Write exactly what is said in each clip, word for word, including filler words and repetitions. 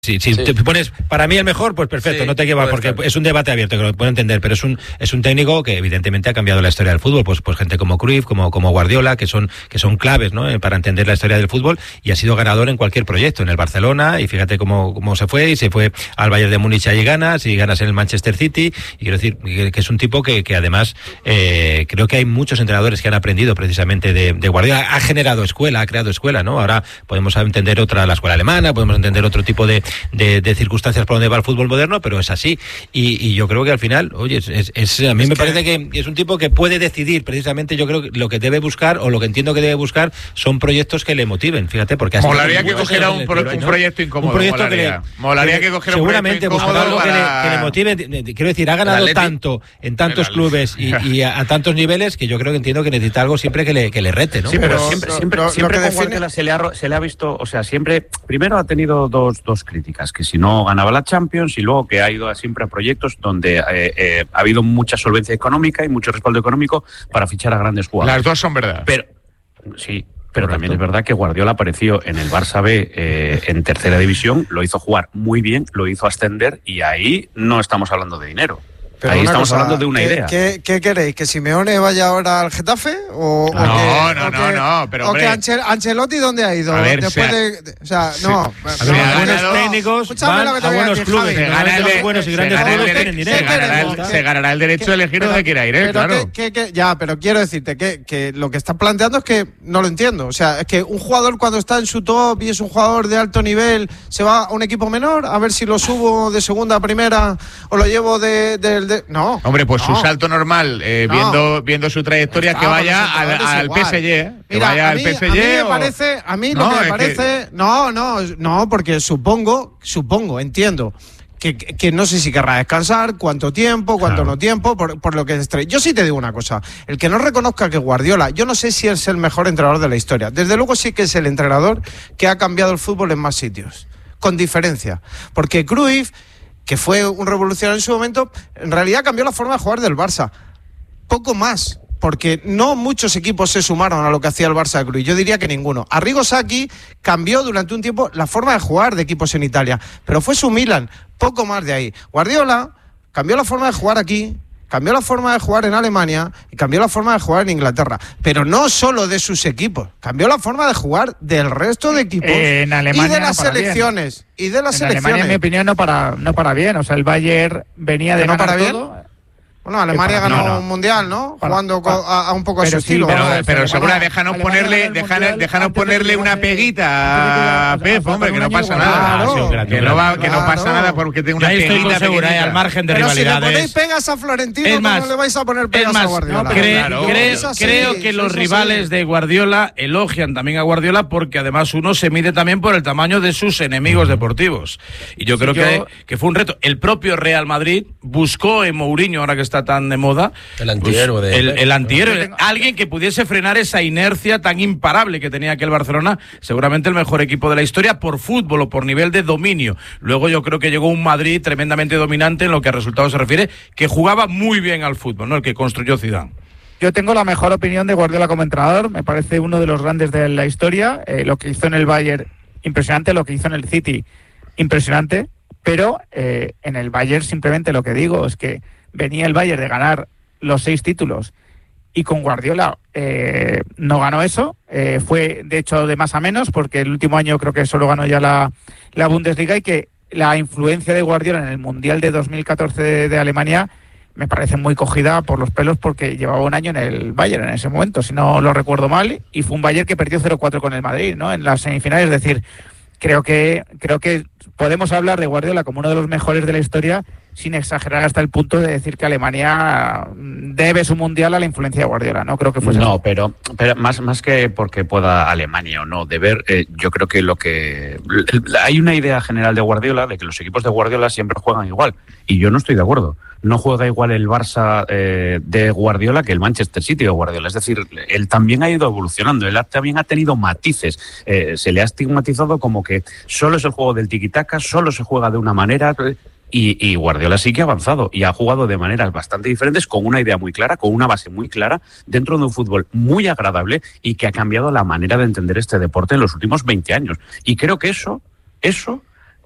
Sí, sí, sí. Te pones, para mí el mejor, pues perfecto, sí, no te llevas, porque estar. Es un debate abierto, que lo puedo entender, pero es un es un técnico que evidentemente ha cambiado la historia del fútbol, pues pues gente como Cruyff, como como Guardiola, que son que son claves, ¿no? para entender la historia del fútbol, y ha sido ganador en cualquier proyecto, en el Barcelona, y fíjate cómo cómo se fue, y se fue al Bayern de Múnich y ganas, y ganas en el Manchester City, y quiero decir que, que es un tipo que, que además eh, creo que hay muchos entrenadores que han aprendido precisamente de, de Guardiola, ha generado escuela, ha creado escuela, ¿no? Ahora podemos entender otra, la escuela alemana, podemos entender otro tipo de, de, de circunstancias por donde va el fútbol moderno, pero es así, y, y yo creo que al final, oye, es, es, es a mí es me que... parece que es un tipo que puede decidir, precisamente yo creo que lo que debe buscar, o lo que entiendo que debe buscar, son proyectos que le motiven, fíjate, porque... Molaría que cogiera un, pro, un proyecto incómodo, un proyecto molaría. que le, molaría que cogiera seguramente un proyecto algo para... que, le, que le motive, quiero decir, ha ganado tanto en tantos clubes y, y a, a tantos niveles, que yo creo que entiendo que necesita algo siempre que le, que le rete, ¿no? Sí, pero siempre, lo, siempre, lo, siempre lo con define... Guardiola se le, ha, se le ha visto, o sea, siempre, primero ha tenido dos, dos críticas, que si no ganaba la Champions, y luego que ha ido siempre a proyectos donde eh, eh, ha habido mucha solvencia económica y mucho respaldo económico para fichar a grandes jugadores. Las dos son verdad. Pero sí, pero Correcto. También es verdad que Guardiola apareció en el Barça B eh, en tercera división, lo hizo jugar muy bien, lo hizo ascender, y ahí no estamos hablando de dinero. Pero ahí estamos cosa, hablando de una ¿qué, idea. ¿qué, ¿Qué queréis? ¿Que Simeone vaya ahora al Getafe? ¿O, no, o que, no, o no, que, no, pero ¿O hombre, que Ancel, Ancelotti dónde ha ido? A ver, Después sea, de, de, o sea, sí. no. A ver, no buenos no, técnicos van a buenos decir, clubes. Se ganará el, de, buenos y grandes se clubes el, tienen dinero. Se ganará el, se ganará el derecho de elegir donde quiera ir, ¿eh? Pero Claro. Que, que, que, ya, pero quiero decirte que, que lo que estás planteando es que no lo entiendo. O sea, es que un jugador cuando está en su top y es un jugador de alto nivel, se va a un equipo menor a ver si lo subo de segunda a primera o lo llevo de... de, de... No. Hombre, pues no. su salto normal. Eh, no. viendo viendo su trayectoria, que vaya al, al P S G, ¿eh? que Mira, vaya a mí, al P S G. A mí me o... parece, a mí no, lo que me parece, que... no, no, no, porque supongo, supongo, entiendo que, que no sé si querrá descansar, cuánto tiempo, cuánto claro. no tiempo, por, por lo que es. Yo sí te digo una cosa, el que no reconozca que Guardiola, yo no sé si es el mejor entrenador de la historia. Desde luego sí que es el entrenador que ha cambiado el fútbol en más sitios, con diferencia, porque Cruyff, que fue un revolucionario en su momento, en realidad cambió la forma de jugar del Barça. Poco más, porque no muchos equipos se sumaron a lo que hacía el Barça de Cruyff. Yo diría que ninguno. Arrigo Sacchi cambió durante un tiempo la forma de jugar de equipos en Italia, pero fue su Milan, poco más de ahí. Guardiola cambió la forma de jugar aquí, cambió la forma de jugar en Alemania y cambió la forma de jugar en Inglaterra, pero no solo de sus equipos, cambió la forma de jugar del resto de equipos eh, en Alemania y de las no para selecciones bien. y de las en selecciones. Alemania, en mi opinión, no para no para bien. O sea, el Bayern venía de no ganar para todo. Bien. Bueno, Alemania ganó no, no. un mundial, ¿no? Para, Jugando para, a, a un poco a su sí, estilo. Pero, pero, pero segura, déjanos ponerle, déjanos, déjanos ponerle una peguita a Pep, hombre, que no pasa nada. Claro, que no va, que no pasa nada porque tenga una peguita segura, eh, al margen de pero rivalidades. Pero si le ponéis pegas a Florentino, es más, no le vais a poner pegas más, a Guardiola. No, cre, claro. creo, creo que los rivales de Guardiola elogian también a Guardiola, porque además uno se mide también por el tamaño de sus enemigos deportivos. Y yo creo sí, que, yo... que fue un reto. El propio Real Madrid buscó en Mourinho, ahora que está tan de moda, El antihéroe. Pues, de... El, el antihéroe. Alguien que pudiese frenar esa inercia tan imparable que tenía aquel Barcelona, seguramente el mejor equipo de la historia por fútbol o por nivel de dominio. Luego yo creo que llegó un Madrid tremendamente dominante en lo que a resultados se refiere, que jugaba muy bien al fútbol, ¿no? El que construyó Zidane. Yo tengo la mejor opinión de Guardiola como entrenador, me parece uno de los grandes de la historia. Eh, lo que hizo en el Bayern, impresionante, lo que hizo en el City, impresionante, pero eh, en el Bayern simplemente lo que digo es que venía el Bayern de ganar los seis títulos y con Guardiola eh, no ganó eso, eh, fue de hecho de más a menos, porque el último año creo que solo ganó ya la, la Bundesliga, y que la influencia de Guardiola en el Mundial de dos mil catorce de, de Alemania me parece muy cogida por los pelos, porque llevaba un año en el Bayern en ese momento, si no lo recuerdo mal, y fue un Bayern que perdió cero cuatro con el Madrid, ¿no? En las semifinales. Es decir, creo que creo que podemos hablar de Guardiola como uno de los mejores de la historia, sin exagerar hasta el punto de decir que Alemania debe su mundial a la influencia de Guardiola. No creo que fuese No, eso. pero, pero más, más que porque pueda Alemania o no deber, eh, yo creo que lo que... Hay una idea general de Guardiola de que los equipos de Guardiola siempre juegan igual, y yo no estoy de acuerdo. No juega igual el Barça eh, de Guardiola que el Manchester City de Guardiola. Es decir, él también ha ido evolucionando, él también ha tenido matices. Eh, se le ha estigmatizado como que solo es el juego del tiki-taka, solo se juega de una manera... Y, y Guardiola sí que ha avanzado y ha jugado de maneras bastante diferentes, con una idea muy clara, con una base muy clara, dentro de un fútbol muy agradable, y que ha cambiado la manera de entender este deporte en los últimos veinte años. Y creo que eso, eso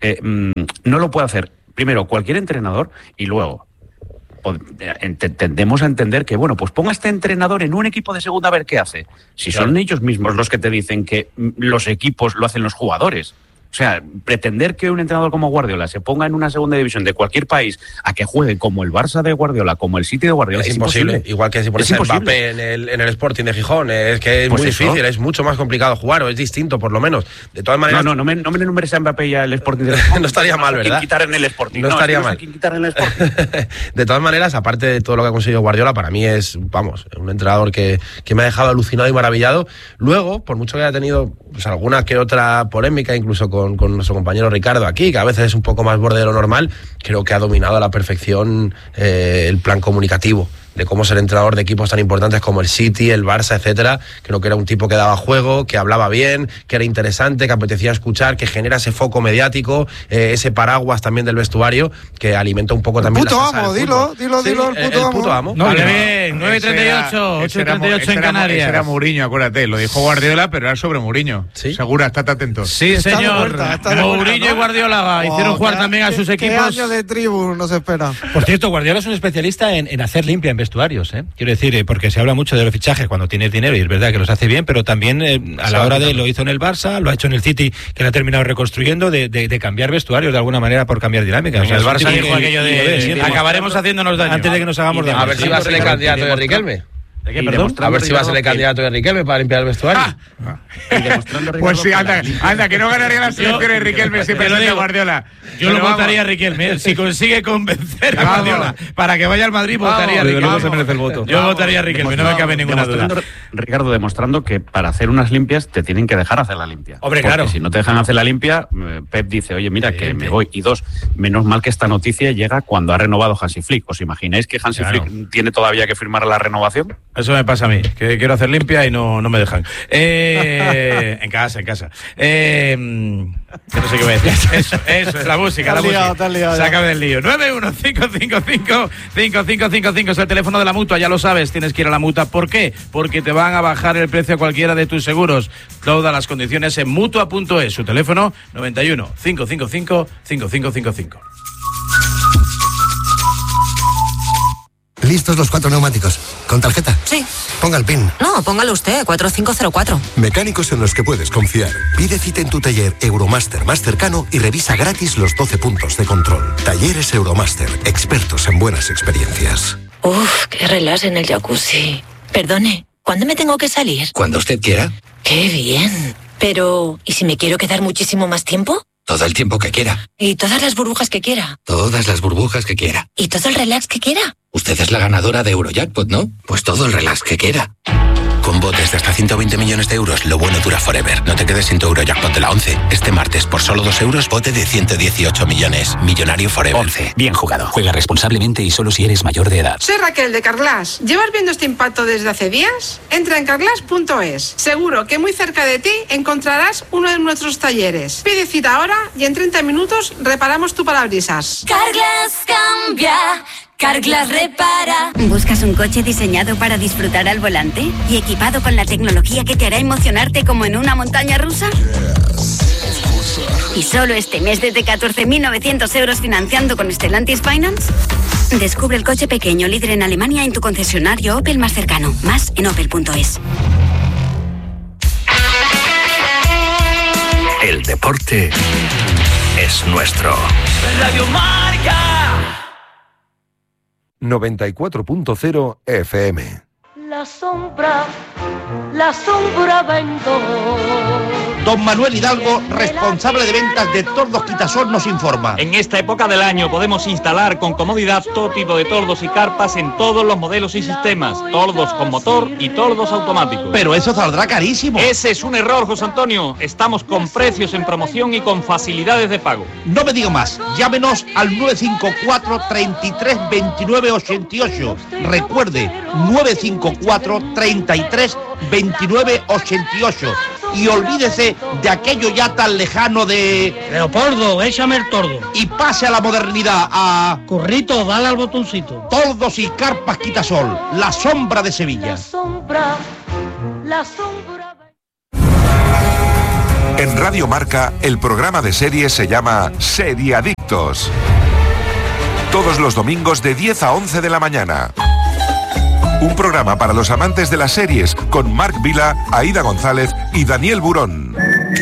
eh, no lo puede hacer, primero, cualquier entrenador y luego tendemos a entender que, bueno, pues ponga a este entrenador en un equipo de segunda a ver qué hace. Si claro. son ellos mismos los que te dicen que los equipos lo hacen los jugadores. O sea, pretender que un entrenador como Guardiola se ponga en una segunda división de cualquier país a que juegue como el Barça de Guardiola, como el City de Guardiola, es, es imposible. imposible. Igual que si pones a Mbappé en el, en el Sporting de Gijón, es que es pues muy eso. difícil, es mucho más complicado jugar, o es distinto por lo menos. De todas maneras... No, no, no me, no me enumeres a Mbappé y al Sporting de Gijón. No estaría mal, ¿verdad? Quitar en el Sporting. No, no estaría mal. Quitar en el Sporting. De todas maneras, aparte de todo lo que ha conseguido Guardiola, para mí es, vamos, un entrenador que, que me ha dejado alucinado y maravillado. Luego, por mucho que haya tenido pues, alguna que otra polémica, incluso con, con nuestro compañero Ricardo aquí, que a veces es un poco más borde de lo normal, creo que ha dominado a la perfección eh, el plan comunicativo de cómo ser entrenador de equipos tan importantes como el City, el Barça, etcétera. Creo que era un tipo que daba juego, que hablaba bien, que era interesante, que apetecía escuchar, que genera ese foco mediático, eh, ese paraguas también del vestuario, que alimenta un poco también puto la salsa amo, del dilo, fútbol. dilo, sí, dilo, el puto el amo. Puto amo. No, vale, bien, nueve y treinta y ocho, ocho y treinta y ocho en Canarias. Ese era Mourinho, acuérdate, lo dijo Guardiola, pero era sobre Mourinho. ¿Sí? Segura, estate atento. Sí, está señor. Vuelta, Mourinho y Guardiola oh, hicieron jugar también a sus equipos. ¿Qué año de tribu nos espera? Por cierto, Guardiola es un especialista en, en hacer limpia en vestuarios, ¿eh? Quiero decir, porque se habla mucho de los fichajes cuando tienes dinero y es verdad que los hace bien, pero también eh, a la hora de lo hizo en el Barça, lo ha hecho en el City, que lo ha terminado reconstruyendo, de, de, de cambiar vestuarios de alguna manera por cambiar dinámica. O sea, el Barça dijo aquello de, de acabaremos haciéndonos daño antes de que nos hagamos daño. A ver si va a ser el candidato de Riquelme. ¿De qué, perdón? A ver si va a ser el candidato de Riquelme para limpiar el vestuario. Ah. Pues sí, anda, anda, que no ganaría las elecciones Riquelme si presenta Guardiola. Yo lo votaría a Riquelme. Si consigue convencer a Guardiola para que vaya al Madrid, votaría a Riquelme. Se merece el voto. Yo votaría a Riquelme, no me cabe ninguna duda. Ricardo, demostrando que para hacer unas limpias te tienen que dejar hacer la limpia. Hombre, claro. Porque si no te dejan hacer la limpia, Pep dice, oye, mira, que me voy. Y dos, menos mal que esta noticia llega cuando ha renovado Hansi Flick. ¿Os imagináis que Hansi claro. Flick tiene todavía que firmar la renovación? Eso me pasa a mí, que quiero hacer limpia y no, no me dejan. Eh, en casa, en casa. Eh, que no sé qué voy a decir. Eso, eso es la música, la liado, música. Liado, Sácame del lío. nueve uno cinco cinco cinco cinco cinco cinco cinco es el teléfono de la Mutua, ya lo sabes, tienes que ir a la Mutua. ¿Por qué? Porque te van a bajar el precio a cualquiera de tus seguros. Todas las condiciones en mutua punto es. Su teléfono noventa y uno, cinco cinco cinco, cinco cinco cinco cinco. ¿Listos los cuatro neumáticos? ¿Con tarjeta? Sí. Ponga el PIN. No, póngalo usted, cuatro cinco cero cuatro. Mecánicos en los que puedes confiar. Pide cita en tu taller Euromaster más cercano y revisa gratis los doce puntos de control. Talleres Euromaster, expertos en buenas experiencias. Uf, qué relax en el jacuzzi. Perdone, ¿cuándo me tengo que salir? Cuando usted quiera. Qué bien. Pero, ¿y si me quiero quedar muchísimo más tiempo? Todo el tiempo que quiera. ¿Y todas las burbujas que quiera? Todas las burbujas que quiera. ¿Y todo el relax que quiera? Usted es la ganadora de Eurojackpot, ¿no? Pues todo el relax que quiera. Con botes de hasta ciento veinte millones de euros, lo bueno dura forever. No te quedes sin tu Eurojackpot de la once. Este martes, por solo dos euros, bote de ciento dieciocho millones. Millonario forever. once. Bien jugado. Juega responsablemente y solo si eres mayor de edad. Soy Raquel de Carglass. ¿Llevas viendo este impacto desde hace días? Entra en carglass punto es. Seguro que muy cerca de ti encontrarás uno de nuestros talleres. Pide cita ahora y en treinta minutos reparamos tu parabrisas. Carglass cambia. Carglass repara. ¿Buscas un coche diseñado para disfrutar al volante y equipado con la tecnología que te hará emocionarte como en una montaña rusa? ¿Y solo este mes desde catorce mil novecientos euros financiando con Stellantis Finance? Descubre el coche pequeño líder en Alemania en tu concesionario Opel más cercano. Más en opel punto es. El deporte es nuestro. Radio Marca noventa y cuatro punto cero F M. La sombra, la sombra vendó. Don Manuel Hidalgo, responsable de ventas de Tordos Quitasol, nos informa. En esta época del año podemos instalar con comodidad todo tipo de tordos y carpas en todos los modelos y sistemas. Tordos con motor y tordos automáticos. Pero eso saldrá carísimo. Ese es un error, José Antonio. Estamos con precios en promoción y con facilidades de pago. No me digo más. Llámenos al nueve cinco cuatro, treinta y tres, veintinueve ochenta y ocho. Recuerde, nueve cinco cuatro, treinta y tres, veintinueve ochenta y ocho. Y olvídese de aquello ya tan lejano de... Leopoldo, échame el tordo. Y pase a la modernidad, a... Currito, dale al botoncito. Tordos y carpas Quitasol, la sombra de Sevilla. La sombra, la sombra... En Radio Marca, el programa de series se llama Seriadictos. Todos los domingos de diez a once de la mañana. Un programa para los amantes de las series con Marc Vila, Aída González y Daniel Burón.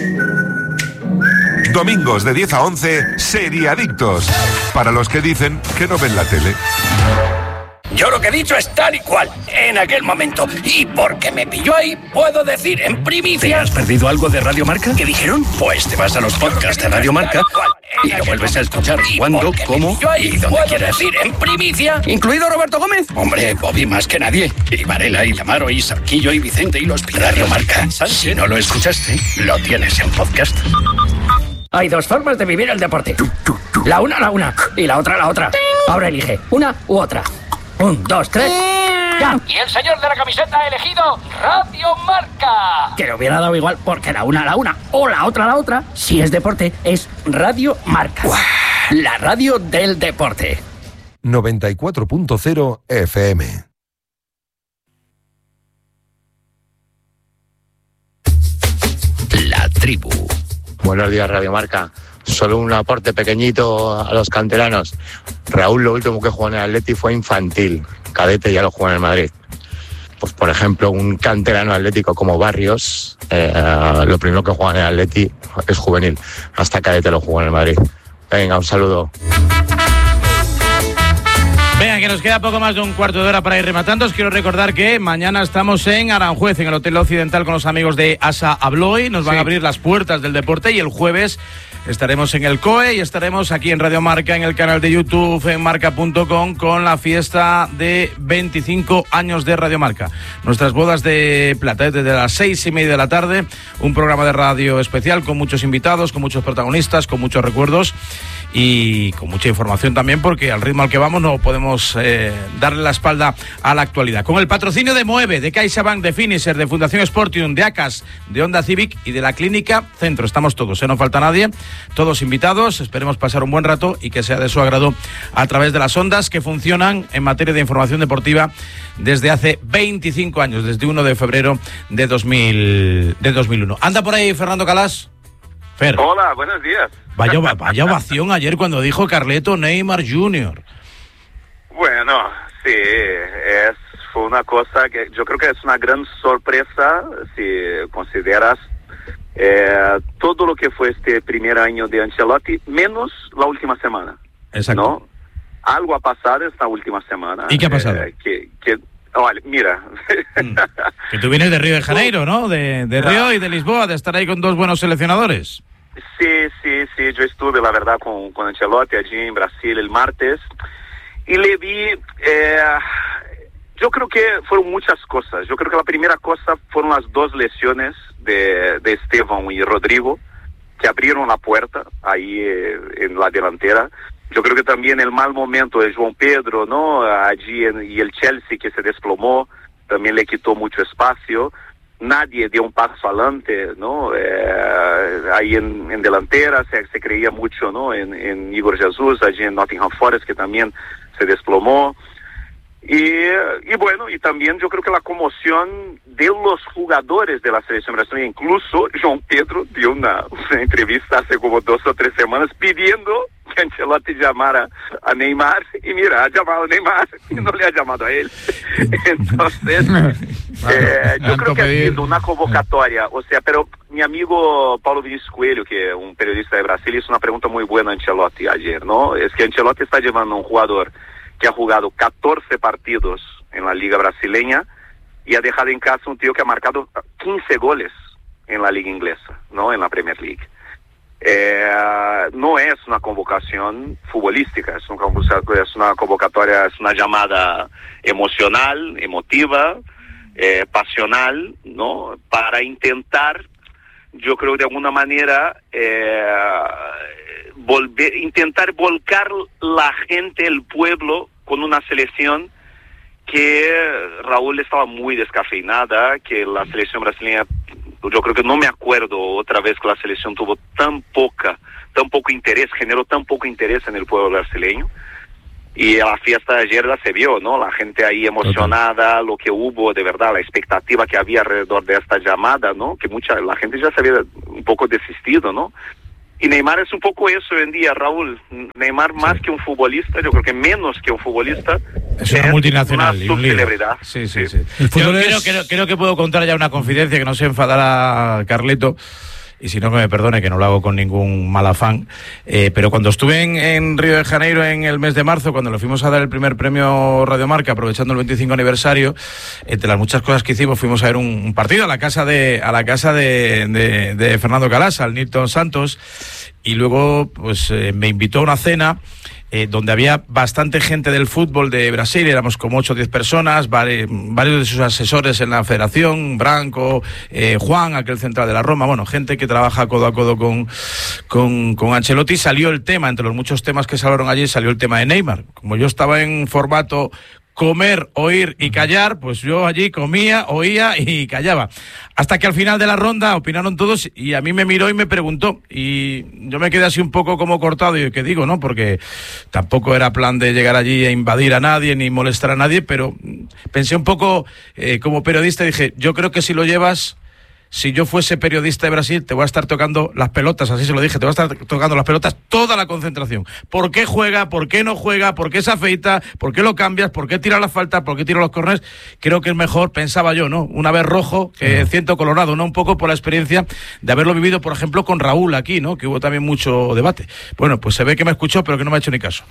Domingos de diez a once, Seriadictos. Para los que dicen que no ven la tele. Yo lo que he dicho es tal y cual, en aquel momento. Y porque me pilló ahí, puedo decir en primicia... ¿Te has perdido algo de Radio Marca? ¿Qué dijeron? Pues te vas a los podcasts de Radio Marca y lo vuelves a escuchar cuando, cómo y donde quieras. Decir en primicia, incluido Roberto Gómez. Hombre, Bobby más que nadie. Y Varela, y Lamaro, y Sarquillo, y Vicente, y los Radio Marca. Si no lo escuchaste, lo tienes en podcast. Hay dos formas de vivir el deporte. La una, la una. Y la otra, la otra. Ahora elige una u otra. Un, dos, tres. ¡Ya! Y el señor de la camiseta ha elegido Radio Marca. Que le hubiera dado igual porque la una, la una. O la otra, la otra. Si es deporte, es Radio Marca. ¡Uah! La radio del deporte. noventa y cuatro punto cero F M. La tribu. Buenos días, Radio Marca. Solo un aporte pequeñito a los canteranos. Raúl, lo último que jugó en el Atleti fue infantil. Cadete ya lo jugó en el Madrid. Pues, por ejemplo, un canterano atlético como Barrios, eh, lo primero que juega en el Atleti es juvenil. Hasta cadete lo jugó en el Madrid. Venga, un saludo. Venga, que nos queda poco más de un cuarto de hora para ir rematando. Os quiero recordar que mañana estamos en Aranjuez, en el Hotel Occidental, con los amigos de Asa Abloy. Nos van sí. a abrir las puertas del deporte y el jueves estaremos en el C O E y estaremos aquí en Radio Marca, en el canal de YouTube, en marca punto com, con la fiesta de veinticinco años de Radio Marca. Nuestras bodas de plata, desde las seis y media de la tarde, un programa de radio especial con muchos invitados, con muchos protagonistas, con muchos recuerdos y con mucha información también, porque al ritmo al que vamos no podemos eh, darle la espalda a la actualidad. Con el patrocinio de Moeve, de CaixaBank, de Finisher, de Fundación Sportium, de ACAS, de Honda Civic y de la Clínica Centro. Estamos todos, ¿eh? No falta nadie, todos invitados. Esperemos pasar un buen rato y que sea de su agrado a través de las ondas que funcionan en materia de información deportiva desde hace veinticinco años, desde primero de febrero de, dos mil, de dos mil uno. ¿Anda por ahí Fernando Calas? Fer. Hola, buenos días. Vaya, vaya ovación ayer cuando dijo Carleto Neymar junior Bueno, sí, es, fue una cosa que yo creo que es una gran sorpresa si consideras eh, todo lo que fue este primer año de Ancelotti, menos la última semana. Exacto. ¿No? Algo ha pasado esta última semana. ¿Y qué ha pasado? Eh, que, que, vale, mira. Mm. Que tú vienes de Río de Janeiro, ¿no? De, de Río y de Lisboa, de estar ahí con dos buenos seleccionadores. Sí, sí, sí, yo estuve, la verdad, con, con Ancelotti allí en Brasil el martes y le vi, eh, yo creo que fueron muchas cosas. Yo creo que la primera cosa fueron las dos lesiones de, de Esteban y Rodrigo, que abrieron la puerta ahí eh, en la delantera. Yo creo que también el mal momento de João Pedro, ¿no? Allí en, y el Chelsea que se desplomó, también le quitó mucho espacio. Nadie dio un paso adelante, ¿no? Eh, ahí en, en delantera se, se creía mucho, ¿no? En, en Igor Jesus, allí en Nottingham Forest, que también se desplomó. Y, y bueno, y también yo creo que la conmoción de los jugadores de la selección brasileña, incluso João Pedro dio una, una entrevista hace como dos o tres semanas pidiendo que Ancelotti llamara a Neymar, y mira, ha llamado a Neymar y no le ha llamado a él. Entonces, eh, yo creo que ha sido una convocatoria, o sea, pero mi amigo Paulo Vinícius Coelho, que es un periodista de Brasil, hizo una pregunta muy buena a Ancelotti ayer, ¿no? Es que Ancelotti está llevando a un jugador que ha jugado catorce partidos en la liga brasileña y ha dejado en casa un tío que ha marcado quince goles en la liga inglesa, ¿no? En la Premier League. Eh, no es una convocación futbolística, es una, es una convocatoria, es una llamada emocional, emotiva, eh, pasional, ¿no? Para intentar, yo creo de alguna manera, eh, volver, intentar volcar la gente, el pueblo, con una selección que Raúl estaba muy descafeinada, que la selección brasileña, yo creo que no me acuerdo otra vez que la selección tuvo tan poca, tan poco interés, generó tan poco interés en el pueblo brasileño. Y la fiesta de ayer se vio, ¿no? La gente ahí emocionada, lo que hubo, de verdad, la expectativa que había alrededor de esta llamada, ¿no? Que mucha, la gente ya se había un poco desistido, ¿no? Y Neymar es un poco eso hoy en día, Raúl. Neymar más sí. que un futbolista, yo creo que menos que un futbolista. Es una es multinacional. Una y un subcelebridad. Sí, sí, sí. sí. Yo es... creo, creo, creo que puedo contar ya una confidencia que no se enfadará Carleto. Y si no, que me perdone, que no lo hago con ningún mal afán. Eh, pero cuando estuve en, en Río de Janeiro en el mes de marzo, cuando le fuimos a dar el primer premio Radio Marca, aprovechando el veinticinco aniversario, entre las muchas cosas que hicimos, fuimos a ver un, un partido a la casa de a la casa de, de, de Fernando Calasa, al Nilton Santos, y luego pues eh, me invitó a una cena Eh, donde había bastante gente del fútbol de Brasil, éramos como ocho o diez personas, vari, varios de sus asesores en la federación, Branco, eh, Juan, aquel central de la Roma, bueno, gente que trabaja codo a codo con, con, con Ancelotti. Salió el tema, entre los muchos temas que se hablaron allí, salió el tema de Neymar. Como yo estaba en formato comer, oír y callar, pues yo allí comía, oía y callaba. Hasta que al final de la ronda opinaron todos y a mí me miró y me preguntó. Y yo me quedé así un poco como cortado. Y ¿qué digo, no? Porque tampoco era plan de llegar allí a invadir a nadie ni molestar a nadie, pero pensé un poco eh, como periodista y dije, yo creo que si lo llevas... Si yo fuese periodista de Brasil, te voy a estar tocando las pelotas, así se lo dije, te voy a estar tocando las pelotas toda la concentración. ¿Por qué juega? ¿Por qué no juega? ¿Por qué se afeita? ¿Por qué lo cambias? ¿Por qué tira las faltas? ¿Por qué tira los corners? Creo que es mejor, pensaba yo, ¿no? Una vez rojo que uh-huh. ciento colorado, ¿no? Un poco por la experiencia de haberlo vivido, por ejemplo, con Raúl aquí, ¿no? Que hubo también mucho debate. Bueno, pues se ve que me escuchó, pero que no me ha hecho ni caso.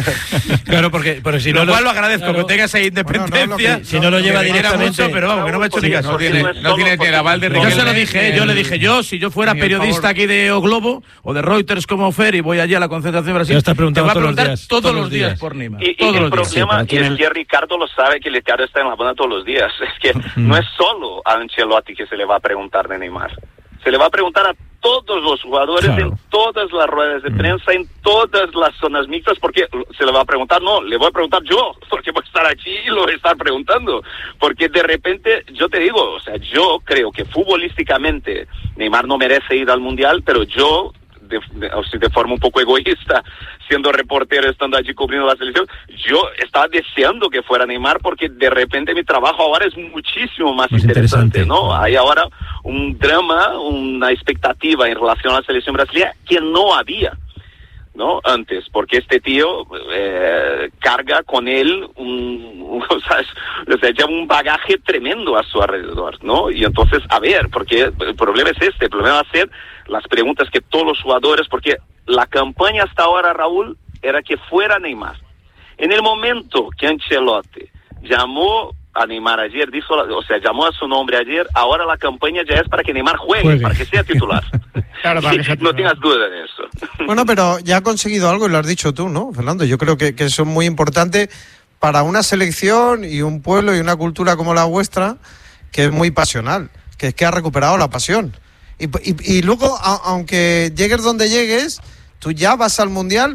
Claro, porque, porque si no... Lo cual lo agradezco, claro, que tenga esa independencia. Bueno, no, que, si no lo lleva directamente... Mucho, pero vamos, que no me ha hecho sí, ni caso. No tiene, no tiene ni el aval de Riquelme. Yo se lo dije, eh, yo le dije, yo, si yo fuera periodista aquí de O Globo o de Reuters como Fer y voy allí a la concentración de Brasil, te voy a preguntar todos, todos, todos los días, días por Neymar. Y, todos y el los problema días. es que Ricardo lo sabe, que Ricardo está en la banda todos los días. Es que no es solo a Ancelotti que se le va a preguntar de Neymar. Se le va a preguntar a todos los jugadores, claro, en todas las ruedas de prensa, en todas las zonas mixtas, porque se le va a preguntar, no, le voy a preguntar yo, porque voy a estar aquí y lo voy a estar preguntando, porque de repente, yo te digo, o sea, yo creo que futbolísticamente Neymar no merece ir al Mundial, pero yo, de, de, o sea, de forma un poco egoísta, siendo reportero, estando allí cubriendo la selección, yo estaba deseando que fuera Neymar, porque de repente mi trabajo ahora es muchísimo más, más interesante, interesante, ¿no? Hay ahora un drama, una expectativa en relación a la selección brasileña que no había, ¿no? Antes, porque este tío eh, carga con él un, un, o sea, o sea, lleva un bagaje tremendo a su alrededor, ¿no? Y entonces, a ver, porque el problema es este, el problema va a ser las preguntas que todos los jugadores, porque la campaña hasta ahora, Raúl, era que fuera Neymar. En el momento que Ancelotti llamó a Neymar ayer, dijo, o sea, llamó a su nombre ayer, ahora la campaña ya es para que Neymar juegue, juegue. para que sea titular. Claro, para que sea titular. No tengas duda de eso. Bueno, pero ya ha conseguido algo y lo has dicho tú, ¿no, Fernando? Yo creo que, que eso es muy importante para una selección y un pueblo y una cultura como la vuestra, que es muy pasional, que es que ha recuperado la pasión. Y, y, y luego, a, aunque llegues donde llegues, tú ya vas al Mundial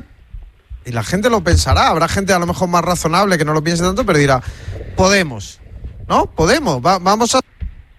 y la gente lo pensará. Habrá gente a lo mejor más razonable que no lo piense tanto, pero dirá, podemos, ¿no? Podemos, va, vamos a...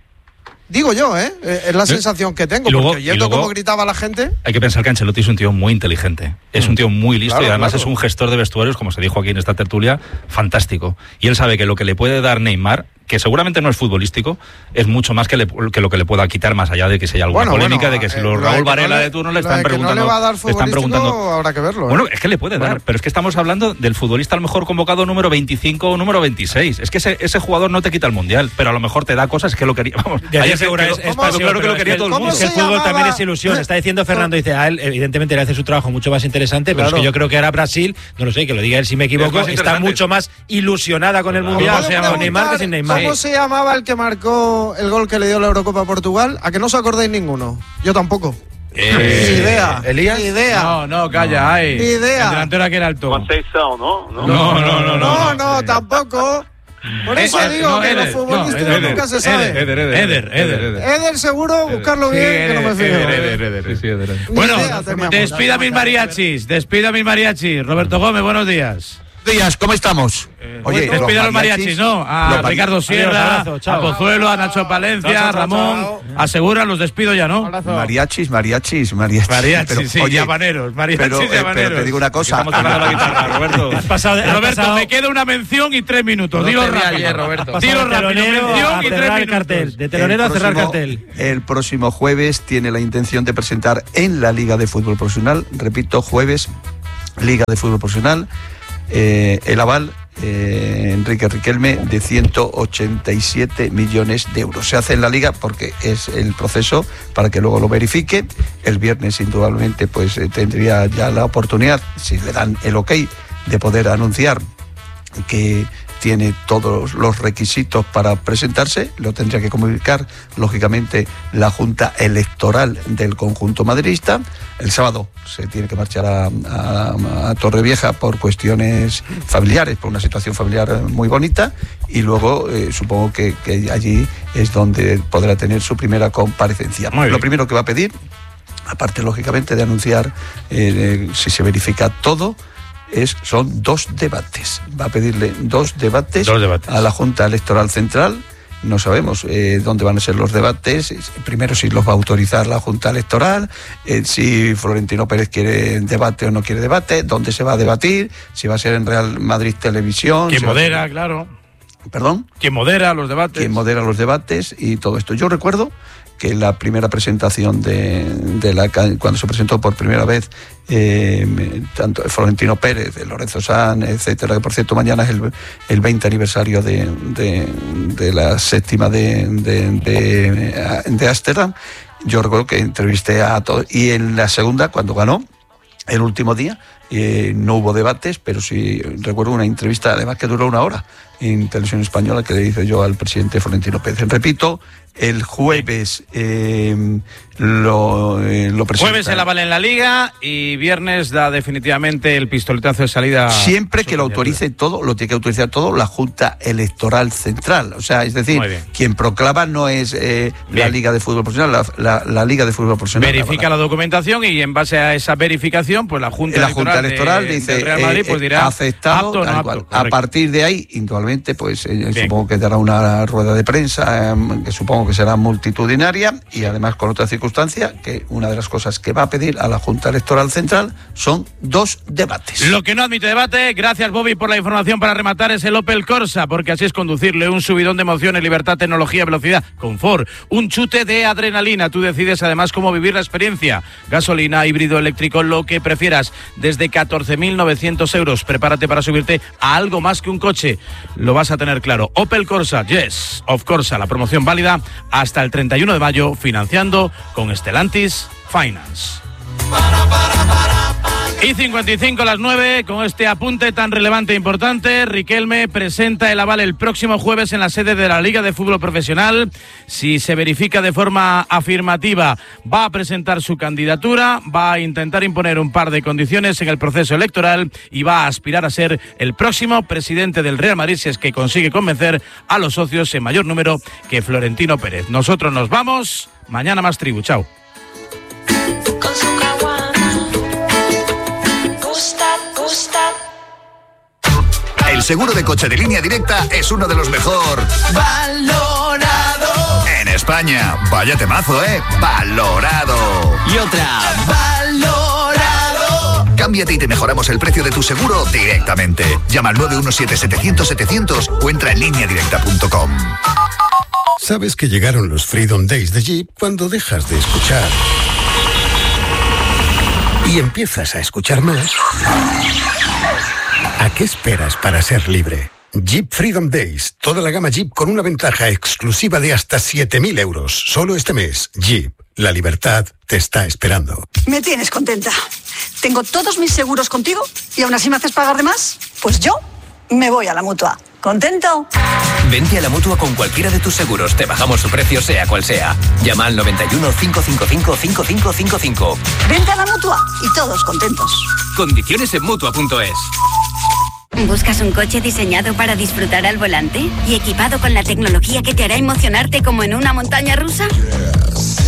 Digo yo, ¿eh? Es la sensación que tengo, luego, porque oyendo cómo gritaba la gente... Hay que pensar que Ancelotti es un tío muy inteligente, es un tío muy listo, claro, y además claro. es un gestor de vestuarios, como se dijo aquí en esta tertulia, fantástico. Y él sabe que lo que le puede dar Neymar, que seguramente no es futbolístico, es mucho más que, le, que lo que le pueda quitar, más allá de que sea alguna bueno, polémica, bueno, de que si eh, los Raúl Varela no le, de turno le están preguntando... No le va a dar futbolístico, habrá que verlo. ¿eh? Bueno, es que le puede bueno. dar, pero es que estamos hablando del futbolista a lo mejor convocado número veinticinco o número veintiséis. Es que ese, ese jugador no te quita el Mundial, pero a lo mejor te da cosas que lo quería... Vamos, ahí es, segura, es, es pasión, claro que lo quería todo el mundo. El fútbol también es ilusión. Está diciendo Fernando, dice, a él evidentemente le hace su trabajo mucho más interesante, pero claro. es que yo creo que ahora Brasil, no lo sé, que lo diga él si me equivoco, está mucho más ilusionada con el Mundial, con Neymar que sin Neymar. ¿Cómo se llamaba el que marcó el gol que le dio la Eurocopa a Portugal? ¿A que no os acordáis ninguno? Yo tampoco. Eh, ni idea. ¿Elías? Ni idea. No, no, calla, ay. Ni idea. El delantero aquí era alto. Conceição, ¿no? No, no, no, no. No, no, tampoco. Por eso Eder, digo no, que Eder, los futbolistas no, Eder, nunca se sabe. Eder, Eder, Eder. Eder, Eder. Eder seguro, Eder. buscarlo bien, sí, que no me fijo. Eder, Eder, Eder, Eder. Sí, Eder. Ni bueno, idea, despida mis mariachis, despida mis mariachis. Roberto Gómez, buenos días. días, ¿cómo estamos? Eh, Oye, pues pide a los mariachis, ¿no? A Ricardo Sierra, adiós, abrazo, a Pozuelo, a Nacho Palencia, chao, chao, chao, Ramón. Chao. Asegura, los despido ya, ¿no? Abrazo. Mariachis, mariachis, mariachis. Mariachis, pero, sí, oye, llamaneros, mariachis, pero, eh, llamaneros. Pero te digo una cosa. Estamos tocando la guitarra, Roberto. Has pasado de, Roberto, pasado... me queda una mención y tres minutos. No Dilo rápido, ayer, Roberto. Dilo rápido, mención y tres minutos. Cartel, de telonero a cerrar cartel. El próximo jueves tiene la intención de presentar en la Liga de Fútbol Profesional, repito, jueves, Liga de Fútbol Profesional, eh, el aval eh, Enrique Riquelme de ciento ochenta y siete millones de euros. Se hace en la Liga porque es el proceso para que luego lo verifique. El viernes indudablemente pues eh, tendría ya la oportunidad, si le dan el ok, de poder anunciar que tiene todos los requisitos para presentarse. Lo tendría que comunicar, lógicamente, la Junta Electoral del conjunto madridista. El sábado se tiene que marchar a, a, a Torrevieja por cuestiones familiares, por una situación familiar muy bonita, y luego eh, supongo que, que allí es donde podrá tener su primera comparecencia. Lo primero que va a pedir, aparte, lógicamente, de anunciar eh, si se verifica todo, Es, son dos debates. Va a pedirle dos debates, dos debates a la Junta Electoral Central. No sabemos eh, dónde van a ser los debates. Primero, si los va a autorizar la Junta Electoral, eh, si Florentino Pérez quiere debate o no quiere debate, dónde se va a debatir, si va a ser en Real Madrid Televisión. ¿Quién si modera, ser... claro? ¿Perdón? ¿Quién modera los debates? ¿Quién modera los debates y todo esto? Yo recuerdo que la primera presentación de, de la cuando se presentó por primera vez eh, tanto Florentino Pérez, Lorenzo Sanz, etcétera, que por cierto mañana es el, el veinte aniversario de, de, de la séptima de, de, de, de Ámsterdam. Yo recuerdo que entrevisté a todos, y en la segunda, cuando ganó, el último día, eh, no hubo debates, pero sí recuerdo una entrevista, además que duró una hora, en Televisión Española, que le hice yo al presidente Florentino Pérez. Repito, el jueves eh, lo, eh, lo presenta. Jueves el aval en la Liga y viernes da definitivamente el pistoletazo de salida. Siempre que lo autorice todo, lo tiene que autorizar todo la Junta Electoral Central. O sea, es decir, quien proclama no es eh, la Liga de Fútbol Profesional, la, la, la Liga de Fútbol Profesional. Verifica la, la documentación y en base a esa verificación, pues la Junta la Electoral, Junta Electoral de, dice, de Real Madrid pues dirá eh, aceptado, apto, tal no cual. Apto, a partir de ahí, indudablemente, pues eh, supongo que dará una rueda de prensa, eh, que supongo que será multitudinaria, y además con otra circunstancia, que una de las cosas que va a pedir a la Junta Electoral Central son dos debates. Lo que no admite debate, gracias Bobby por la información para rematar, es el Opel Corsa, porque así es conducirle, un subidón de emociones, libertad, tecnología, velocidad, confort, un chute de adrenalina. Tú decides además cómo vivir la experiencia, gasolina, híbrido, eléctrico, lo que prefieras, desde catorce mil novecientos euros. Prepárate para subirte a algo más que un coche, lo vas a tener claro. Opel Corsa, yes, of Corsa, la promoción válida hasta el treinta y uno de mayo, financiando con Stellantis Finance. Y cincuenta y cinco a las nueve, con este apunte tan relevante e importante, Riquelme presenta el aval el próximo jueves en la sede de la Liga de Fútbol Profesional. Si se verifica de forma afirmativa, va a presentar su candidatura, va a intentar imponer un par de condiciones en el proceso electoral y va a aspirar a ser el próximo presidente del Real Madrid, si es que consigue convencer a los socios en mayor número que Florentino Pérez. Nosotros nos vamos, mañana más tribu, chao. El seguro de coche de Línea Directa es uno de los mejor valorado en España. Vaya temazo, ¿eh? Valorado. Y otra. Valorado. Cámbiate y te mejoramos el precio de tu seguro directamente. Llama al nueve uno siete, setecientos, setecientos o entra en línea directa punto com. ¿Sabes que llegaron los Freedom Days de Jeep cuando dejas de escuchar y empiezas a escuchar más? ¿A qué esperas para ser libre? Jeep Freedom Days. Toda la gama Jeep con una ventaja exclusiva de hasta siete mil euros. Solo este mes. Jeep. La libertad te está esperando. Me tienes contenta. Tengo todos mis seguros contigo y aún así me haces pagar de más. Pues yo me voy a la Mutua. ¿Contento? Vente a la Mutua con cualquiera de tus seguros. Te bajamos su precio sea cual sea. Llama al noventa y uno, cinco cinco cinco, cinco cinco cinco cinco. Vente a la Mutua y todos contentos. Condiciones en Mutua punto es. ¿Buscas un coche diseñado para disfrutar al volante y equipado con la tecnología que te hará emocionarte como en una montaña rusa?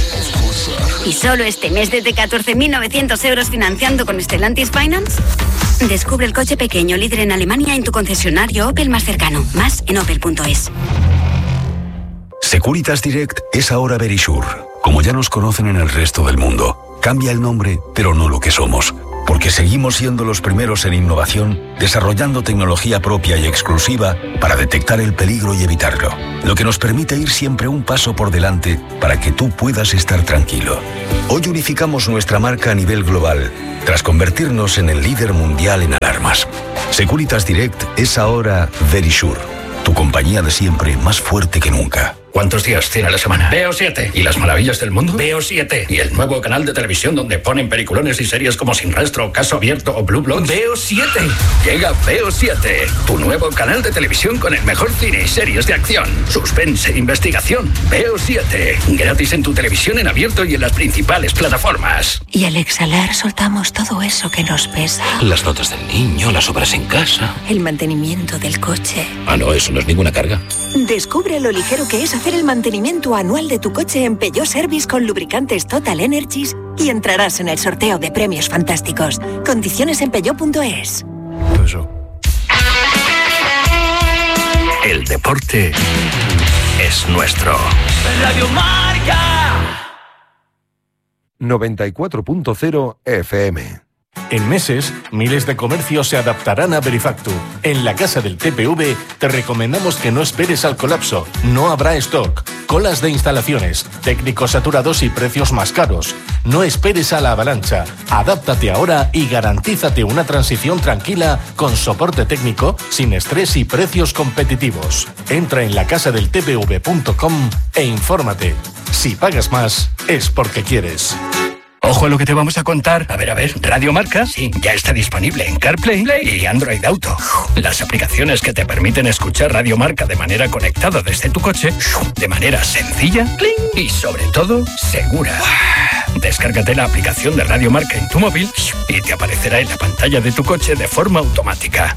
Y solo este mes desde catorce mil novecientos euros financiando con Stellantis Finance. Descubre el coche pequeño líder en Alemania en tu concesionario Opel más cercano. Más en opel punto es. Securitas Direct es ahora Verisure. Como ya nos conocen en el resto del mundo, cambia el nombre, pero no lo que somos. Porque seguimos siendo los primeros en innovación, desarrollando tecnología propia y exclusiva para detectar el peligro y evitarlo. Lo que nos permite ir siempre un paso por delante para que tú puedas estar tranquilo. Hoy unificamos nuestra marca a nivel global, tras convertirnos en el líder mundial en alarmas. Securitas Direct es ahora Verisure, tu compañía de siempre más fuerte que nunca. ¿Cuántos días tiene a la semana? Veo siete. ¿Y las maravillas del mundo? Veo siete. ¿Y el nuevo canal de televisión donde ponen peliculones y series como Sin Rastro, Caso Abierto o Blue Bloods? Veo siete. Llega Veo siete, tu nuevo canal de televisión con el mejor cine y series de acción, suspense, investigación. Veo siete. Gratis en tu televisión en abierto y en las principales plataformas. Y al exhalar soltamos todo eso que nos pesa. Las notas del niño, las obras en casa. El mantenimiento del coche. Ah, no, eso no es ninguna carga. Descubre lo ligero que es hacer el mantenimiento anual de tu coche en Peugeot Service con lubricantes Total Energies y entrarás en el sorteo de premios fantásticos. Condiciones en peugeot punto es. El deporte es nuestro. Radio Marca. noventa y cuatro punto cero F M. En meses, miles de comercios se adaptarán a Verifactu. En la casa del T P V te recomendamos que no esperes al colapso. No habrá stock, colas de instalaciones, técnicos saturados y precios más caros. No esperes a la avalancha. Adáptate ahora y garantízate una transición tranquila con soporte técnico, sin estrés y precios competitivos. Entra en la casa del T P V punto com e infórmate. Si pagas más, es porque quieres. Ojo a lo que te vamos a contar. A ver, a ver, Radio Marca, sí, ya está disponible en CarPlay y Android Auto. Las aplicaciones que te permiten escuchar Radio Marca de manera conectada desde tu coche, de manera sencilla y sobre todo segura. Descárgate la aplicación de Radio Marca en tu móvil y te aparecerá en la pantalla de tu coche de forma automática.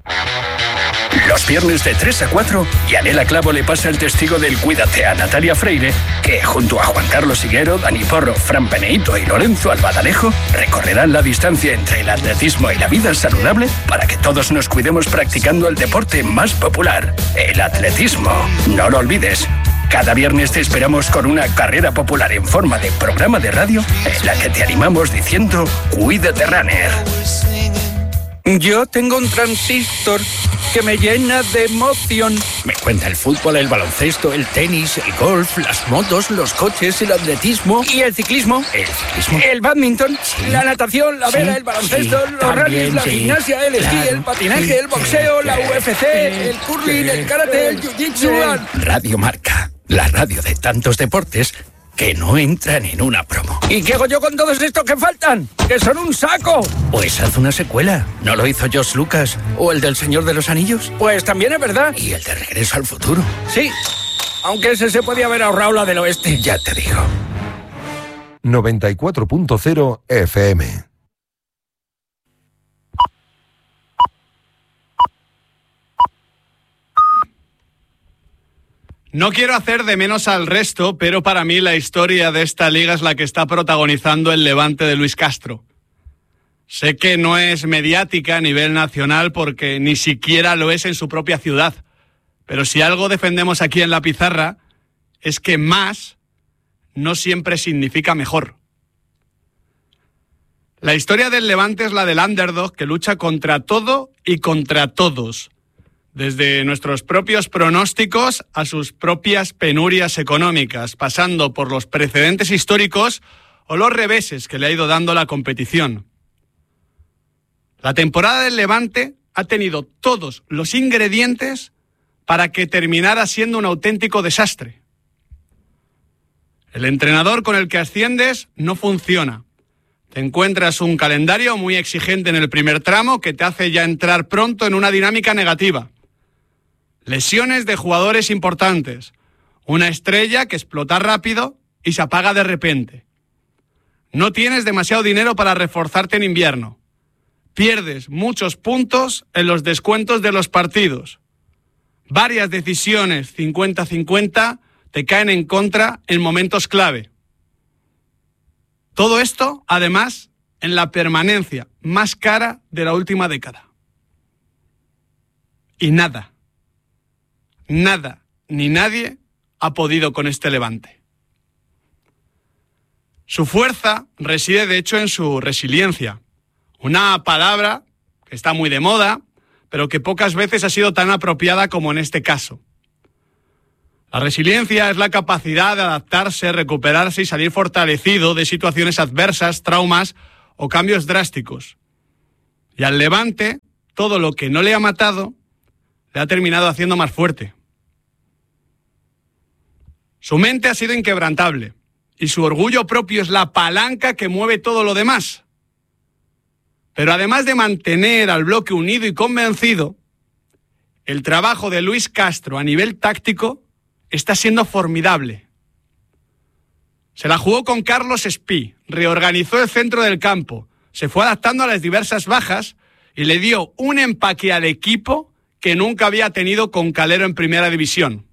Los viernes de tres a cuatro, Yanela Clavo le pasa el testigo del Cuídate a Natalia Freire, que junto a Juan Carlos Higuero, Dani Porro, Fran Peneito y Lorenzo Albadalejo recorrerán la distancia entre el atletismo y la vida saludable para que todos nos cuidemos practicando el deporte más popular, el atletismo. No lo olvides. Cada viernes te esperamos con una carrera popular en forma de programa de radio en la que te animamos diciendo Cuídate Runner. Yo tengo un transistor que me llena de emoción. Me cuenta el fútbol, el baloncesto, el tenis, el golf, las motos, los coches, el atletismo. ¿Y el ciclismo? El ciclismo. El badminton, sí. La natación, la vela, sí, el baloncesto, sí, los rallies, la sí. gimnasia, el esquí, claro, el patinaje, sí, el boxeo, sí, la U F C, el curling, el karate, el jiu-jitsu. Radio Marca, la radio de tantos deportes que no entran en una promo. ¿Y qué hago yo con todos estos que faltan? ¡Que son un saco! Pues haz una secuela. ¿No lo hizo George Lucas? ¿O el del Señor de los Anillos? Pues también es verdad. ¿Y el de Regreso al Futuro? Sí, aunque ese se podía haber ahorrado la del oeste. Ya te digo. noventa y cuatro punto cero F M. No quiero hacer de menos al resto, pero para mí la historia de esta liga es la que está protagonizando el Levante de Luis Castro. Sé que no es mediática a nivel nacional porque ni siquiera lo es en su propia ciudad, pero si algo defendemos aquí en La Pizarra es que más no siempre significa mejor. La historia del Levante es la del underdog que lucha contra todo y contra todos. Desde nuestros propios pronósticos a sus propias penurias económicas, pasando por los precedentes históricos o los reveses que le ha ido dando la competición. La temporada del Levante ha tenido todos los ingredientes para que terminara siendo un auténtico desastre. El entrenador con el que asciendes no funciona. Te encuentras un calendario muy exigente en el primer tramo que te hace ya entrar pronto en una dinámica negativa. Lesiones de jugadores importantes, una estrella que explota rápido y se apaga de repente. No tienes demasiado dinero para reforzarte en invierno. Pierdes muchos puntos en los descuentos de los partidos. Varias decisiones cincuenta cincuenta te caen en contra en momentos clave. Todo esto, además, en la permanencia más cara de la última década. Y nada, nada, ni nadie ha podido con este Levante. Su fuerza reside, de hecho, en su resiliencia. Una palabra que está muy de moda, pero que pocas veces ha sido tan apropiada como en este caso. La resiliencia es la capacidad de adaptarse, recuperarse y salir fortalecido de situaciones adversas, traumas o cambios drásticos. Y al Levante, todo lo que no le ha matado, le ha terminado haciendo más fuerte. Su mente ha sido inquebrantable y su orgullo propio es la palanca que mueve todo lo demás. Pero además de mantener al bloque unido y convencido, el trabajo de Luis Castro a nivel táctico está siendo formidable. Se la jugó con Carlos Espí, reorganizó el centro del campo, se fue adaptando a las diversas bajas y le dio un empaque al equipo que nunca había tenido con Calero en primera división.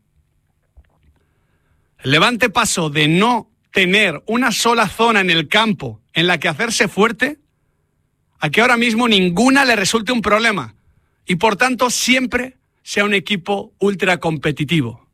El Levante pasó de no tener una sola zona en el campo en la que hacerse fuerte a que ahora mismo ninguna le resulte un problema y por tanto siempre sea un equipo ultra competitivo.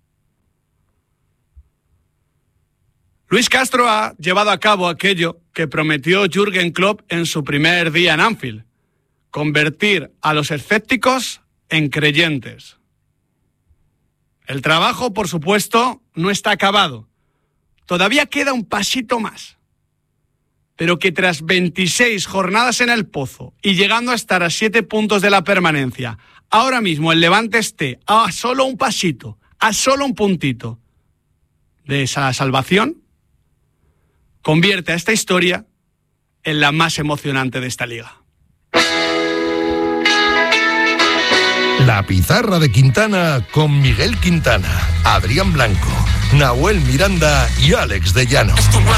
Luis Castro ha llevado a cabo aquello que prometió Jürgen Klopp en su primer día en Anfield: convertir a los escépticos en creyentes. El trabajo, por supuesto, no está acabado. Todavía queda un pasito más. Pero que tras veintiséis jornadas en el pozo y llegando a estar a siete puntos de la permanencia, ahora mismo el Levante esté a solo un pasito, a solo un puntito de esa salvación, convierte a esta historia en la más emocionante de esta liga. La pizarra de Quintana con Miguel Quintana, Adrián Blanco, Nahuel Miranda y Alex de Llano.